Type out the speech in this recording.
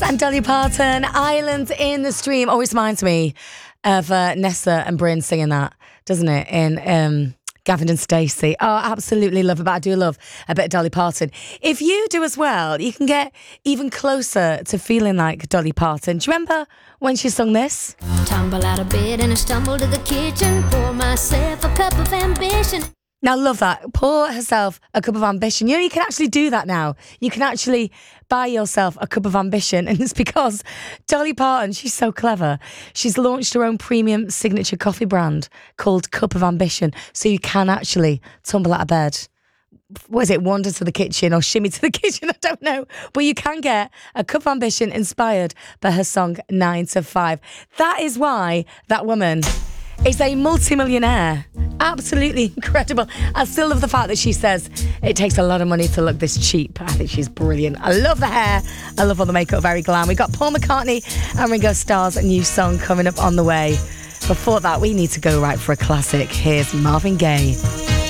And Dolly Parton, Island in the Stream, always reminds me of Nessa and Bryn singing that, doesn't it? In Gavin and Stacey. Oh, absolutely love it, but I do love a bit of Dolly Parton. If you do as well, you can get even closer to feeling like Dolly Parton. Do you remember when she sung this? Tumble out of bed and I stumble to the kitchen, pour myself a cup of ambition. Now, love that. Pour herself a cup of ambition. You know, you can actually do that now. You can actually buy yourself a cup of ambition. And it's because Dolly Parton, she's so clever. She's launched her own premium signature coffee brand called Cup of Ambition. So you can actually tumble out of bed. What is it? Wander to the kitchen or shimmy to the kitchen? I don't know. But you can get a Cup of Ambition inspired by her song 9 to 5. That is why that woman is a multi-millionaire. Absolutely incredible. I still love the fact that she says it takes a lot of money to look this cheap. I think she's brilliant. I love the hair. I love all the makeup. Very glam. We got Paul McCartney and Ringo Starr's new song coming up on the way. Before that, we need to go right for a classic. Here's Marvin Gaye.